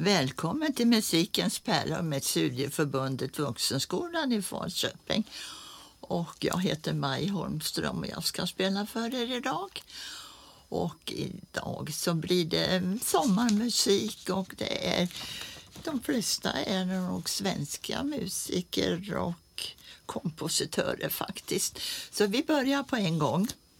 Välkommen till Musikens pärla med Studieförbundet Vuxenskolan i Falköping. Och jag heter Maj Holmström och jag ska spela för er idag. Och idag så blir det sommarmusik och det är de flesta är nog svenska musiker och kompositörer faktiskt. Så vi börjar på en gång.